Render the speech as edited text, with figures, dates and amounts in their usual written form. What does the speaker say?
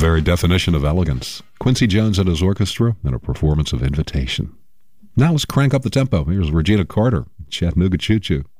very definition of elegance. Quincy Jones and his orchestra in a performance of Invitation. Now let's crank up the tempo. Here's Regina Carter, Chattanooga Choo Choo.